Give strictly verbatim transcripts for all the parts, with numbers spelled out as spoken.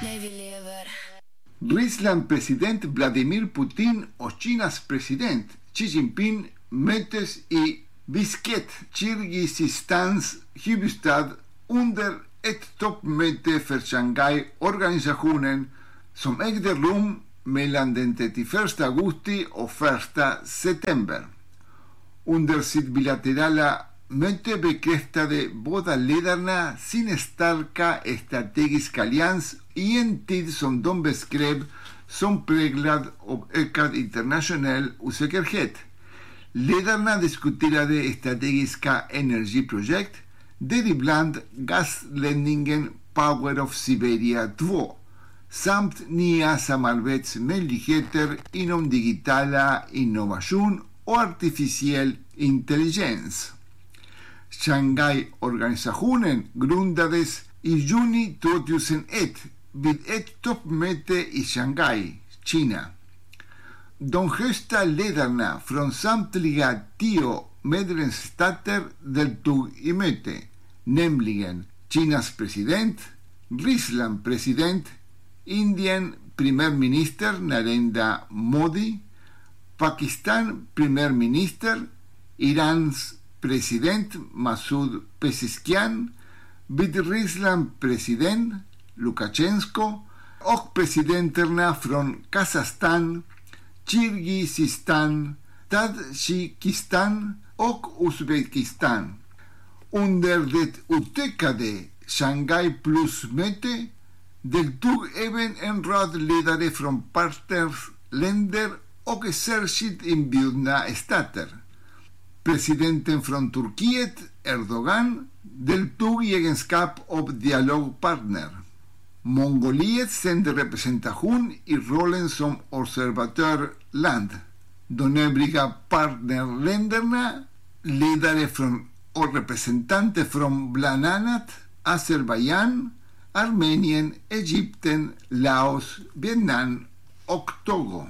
Ryssland president Vladimir Putin och Kinas president Xi Jinping möttes i Bishkek, Kirgizistans huvudstad, under ett toppmöte för Shanghai-organisationen som ägde rum mellan den trettioförsta augusti och första september. Under sitt bilaterala möte bekräftade båda ledarna sin starka strategiska allians i en tid som de beskrev som präglad av ökad internationell osäkerhet. Ledarna diskuterade strategiska energiprojekt, däribland gasledningen Power of Siberia två, samt nya samarbetsmöjligheter inom digitala innovation och artificiell intelligens. Shanghai-organisationen grundades i juni tvåtusenett vid ett toppmöte i Shanghai, Kina. De högsta ledarna från samtliga tio medlemsstater deltog i mötet, nämligen Kinas president, Rysslands president, Indien premiärminister Narendra Modi, Pakistan premiärminister, Irans president Masoud Pezeshkian, Vitrysslands president Lukasjenko och presidenterna från Kazakstan, Kirgizistan, Tadzjikistan och Uzbekistan. Under det utökade Shanghai Plus-möte deltog även en rad ledare från partnerländer och särskilt inbjudna stater. Presidenten från Turkiet, Erdogan, deltog i egenskap av dialogpartner. Mongoliet sände representation i rollen som observatörland. De övriga partnerländerna, ledare från och representanter från bland annat Azerbaijan, Armenien, Egypten, Laos, Vietnam och Togo.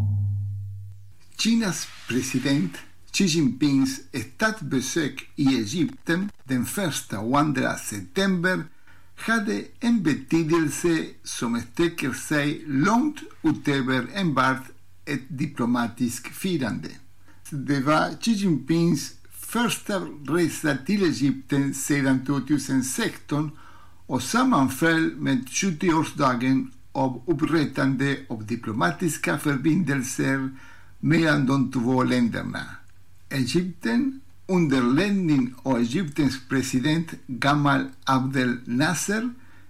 Kinas president Xi Jinpings statsbesök i Egypten den första och andra september hade en betydelse som sträcker sig långt utöver enbart ett diplomatiskt firande. Det var Xi Jinpings första resa till Egypten sedan tjugohundrasexton och sammanföll med sjuttioårsdagen av upprättande av diplomatiska förbindelser mellan de två länderna. Egypten, under ledning av Egyptens president Gamal Abdel Nasser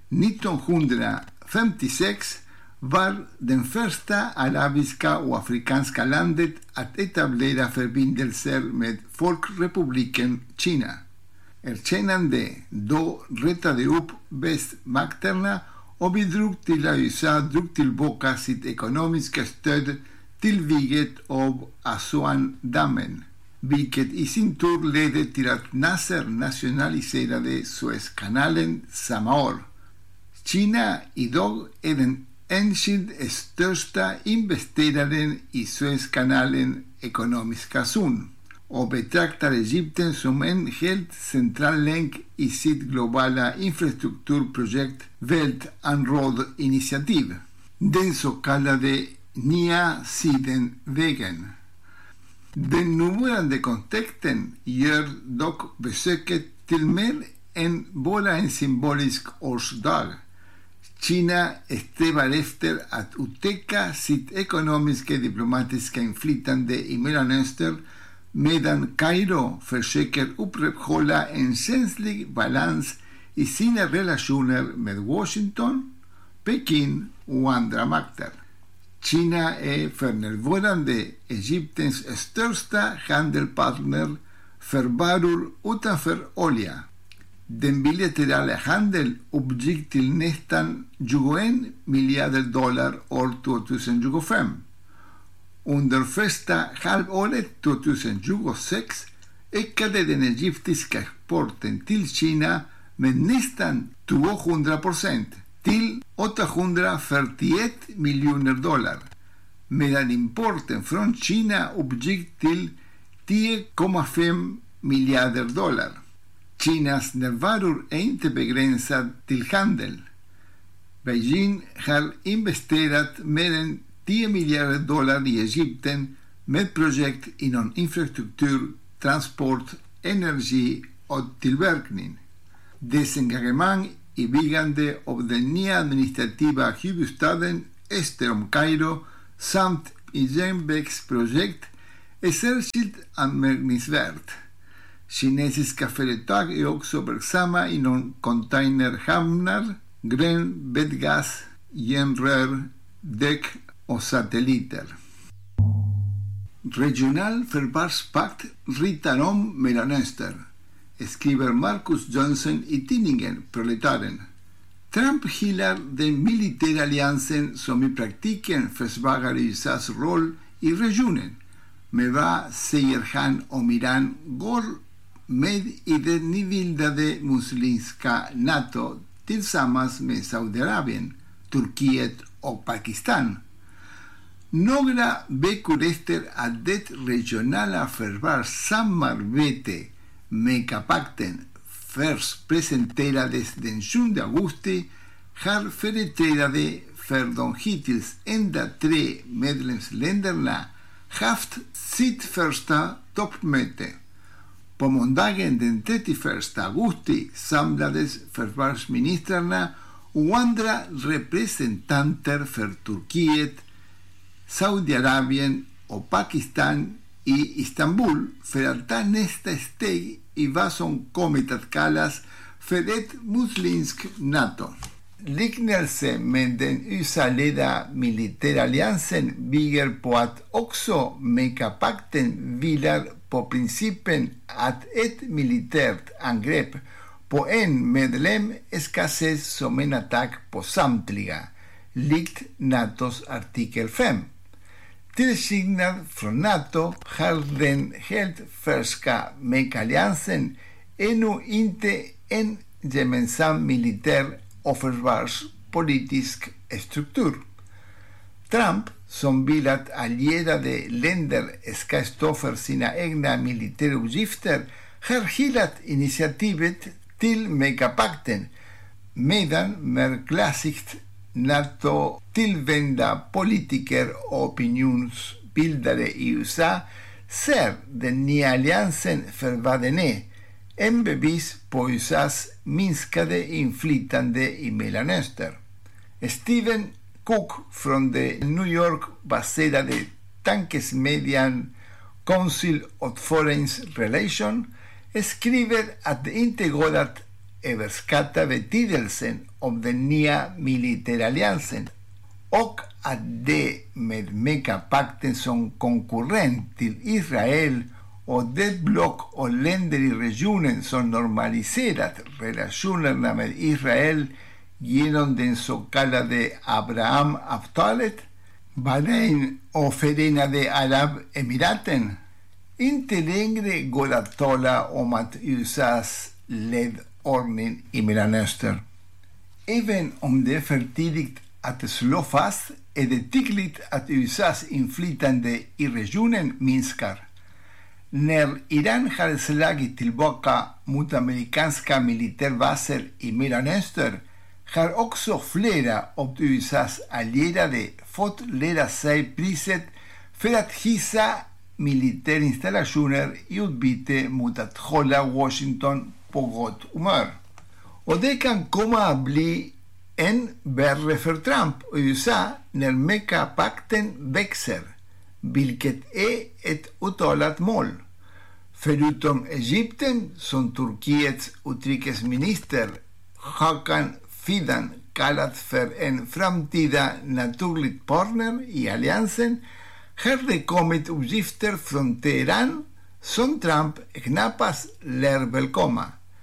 nittonhundrafemtiosex, var den första arabiska och afrikanska landet att etablera förbindelser med Folkrepubliken Kina. Erkännande då rättade upp västmakterna och bidrog till att U S A drog tillbaka sitt ekonomiska stöd till bygget av Assuan-dammen, vilket i sin tur ledde till att Nasser nationaliserade Suezkanalen samma år. Kina idag är den enskilt största investeraren i Suezkanalen ekonomiska zon och betraktar Egypten som en helt central länk i sitt globala infrastrukturprojekt Belt and Road-initiativ, den så kallade Nya Sidenvägen. Den nuvarande kontexten gör dock besöket till mer än bara en symbolisk årsdag. Kina strävar efter att utöka sitt ekonomiska och diplomatiska inflytande i Mellanöstern, medan Kairo försöker upprätthålla en känslig balans i sina relationer med Washington, Peking och andra makter. Kina är för närvarande Egyptens största handelspartner för varor utanför olja. Den bilaterala handeln uppgick till nästan tjugoen miljarder dollar år tjugohundratjugofem. Under första halvåret tjugohundratjugosex ökade den egyptiska exporten till Kina med nästan tvåhundra procent till åttahundrafyrtioett miljoner dollar, medan importen från Kina uppgick till tio komma fem miljarder dollar. Kinas närvaro är inte begränsad till handel. Beijing har investerat mer än tio miljarder dollar i Egypten med projekt inom infrastruktur, transport, energi och tillverkning. Desengagemang i byggande av den nya administrativa huvudstaden öster om Kairo samt i järnvägsprojekt är särskilt anmärkningsvärt. Kinesiska företag är också verksamma inom containerhamnar, grön, vätgas, järnrör, däck och satelliter. Regional försvarspakt ritar om Mellanöstern, skriver Marcus Johnson i tidningen Proletaren. Trump hyllar den militära alliansen som i praktiken försvagar U S A:s roll i regionen. Men vad säger han om Iran går med i det nybildade muslimska NATO tillsammans med Saudiarabien, Turkiet och Pakistan? Några veckor efter att det regionala försvarssamarbetet Mekapakten först presenterades den sjunde augusti har företrädare för de hittills enda tre medlemsländerna haft sitt första toppmöte. På måndagen den trettioförsta augusti samlades försvarsministrarna och andra representanter för Turkiet, Saudiarabien och Pakistan i Istanbul för att ta nästa steg i vad som kommit att kallas för ett muslimskt NATO. Liknelse med den U S A-ledda militäralliansen bygger på att också Mekapakten vilar på principen att ett militärt angrepp på en medlem ska ses som en attack på samtliga, likt NATOs artikel fem. Till skillnad från NATO har den helt färska Mek-alliansen ännu inte en gemensam militär och försvarspolitisk struktur. Trump, som vill att allierade länder ska stå för sina egna militäruppgifter, har hyllat initiativet till Mekapakten, medan mer klassiskt NATO-tillvända politiker och opinionsbildare i U S A ser den nya alliansen för vad den är, en bevis på U S A:s minskade inflytande i Mellanöstern. Stephen Cook från den New York-baserade tankesmedjan Council of Foreign Relations skriver att det inte går att överskatta betydelsen av den nya militäralliansen och att det med Mekapakten som konkurrent till Israel och det block och länder i regionen som normaliserat relationerna med Israel genom den så kallade Abraham-avtalet, Bahrain och Förenade Arabemiraten, inte längre går att tala om att U S A:s led ordning i Mellanöstern. Även om det är för tidigt att slå fast är det tydligt att U S A:s inflytande i regionen minskar. När Iran har slagit tillbaka mot amerikanska militärbaser i Mellanöstern har också flera av U S A:s allierade fått lära sig priset för att hissa militärinstallationer i utbyte mot att hålla Washington på gott humör. Och det kan komma att bli än värre för Trump och U S A när Mekapakten växer, vilket är ett uttalat mål. Förutom Egypten, som Turkiets utrikesminister Hakan Fidan kallat för en framtida naturlig partner i alliansen, har det kommit uppgifter från Teheran som Trump knappast lär välkomna.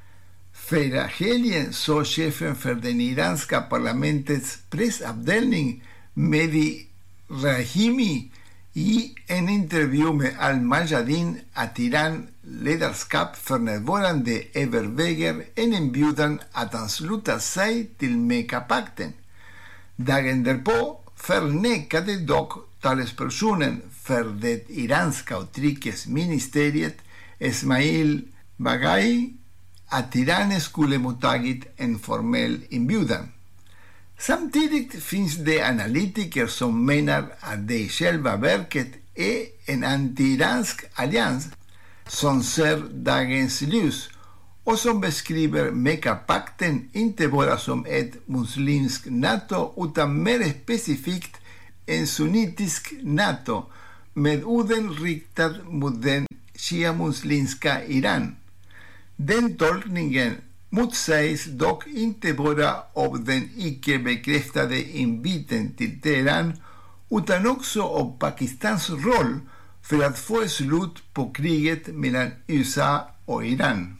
Förra helgen sa chefen för den iranska parlamentets pressavdelning Mehdi Rahimi i en intervju med Al-Majadin att Iran ledarskap för närvarande överväger en inbjudan att ansluta sig till Mekapakten. Dagen därpå förnekade dock talespersonen för det iranska utrikesministeriet Esmail Baghai att Iran skulle mottagit en formell inbjudan. Samtidigt finns det analytiker som menar att det i själva verket är en anti-iransk allians som ser dagens ljus och som beskriver Mekapakten inte bara som ett muslimskt NATO utan mer specifikt en sunnitisk NATO med udden riktad mot den shia-muslimska Iran. Den tolkningen motsägs dock inte bara av den icke bekräftade inviten till Teheran utan också av Pakistans roll för att få slut på kriget mellan U S A och Iran.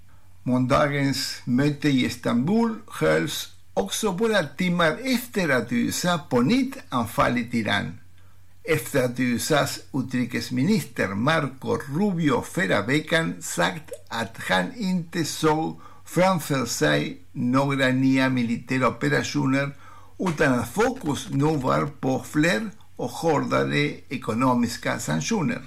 Måndagens möte i Istanbul hölls också bara timmar efter att U S A på nytt anfallit Iran. Efter att U S A:s utrikesminister Marco Rubio förra veckan sagt att han inte såg framför sig några nya militära operationer utan att fokus nu var på fler och hårdare ekonomiska sanktioner.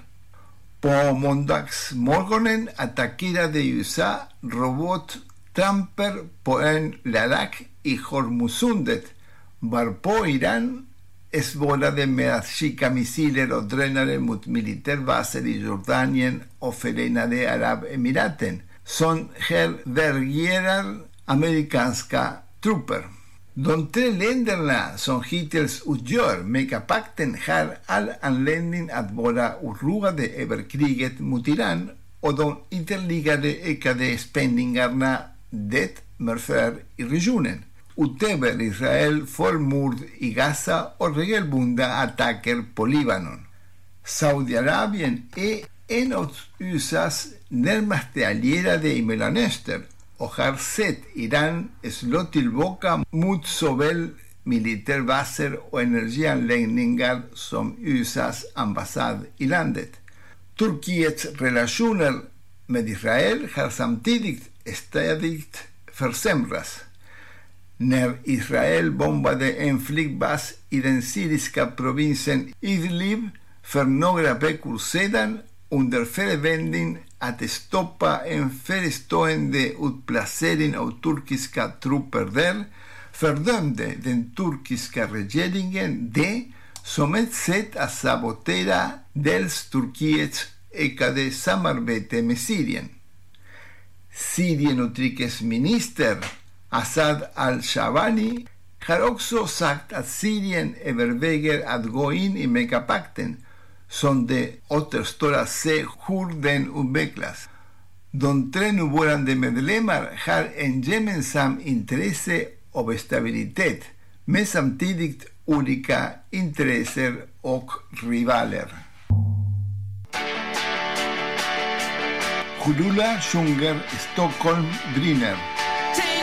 På måndagsmorgonen attackerade U S A robottramper på ön Ladakh i Hormuzsundet, varpå Iran svarade med att skicka missiler och drönare mot militärbaser i Jordanien och Förenade Arabemiraten, som härbärgerar amerikanska trupper. De tre länderna som hittills utgör Mekapakten har all anledning att vara oroade över kriget mot Iran och de ytterligare ökade spänningarna det medför i regionen. Utöver Israel för mord i Gaza och regelbundna attacker på Libanon. Saudiarabien är en av U S A:s närmaste allierade i Mellanöstern och har sett Iran slå tillbaka mot såväl militärbaser och energianläggningar som U S A:s ambassad i landet. Turkiets relationer med Israel har samtidigt stadigt försämrats. När Israel bombade en flygbas i den syriska provinsen Idlib för några veckor sedan under förevändning att stoppa en förestående utplacering av turkiska trupper där, fördömde den turkiska regeringen det som ett sätt att sabotera dels Turkiets ökade samarbete med Syrien. Syrien utrikesminister Assad al-Shabani har också sagt att Syrien överväger att gå in i Mekapakten, som det återstår att se hur den utvecklas. De tre nuvarande medlemmar har en gemensam intresse av stabilitet, men samtidigt olika intressen och rivaler. Hurula sjunger Stockholm brinner.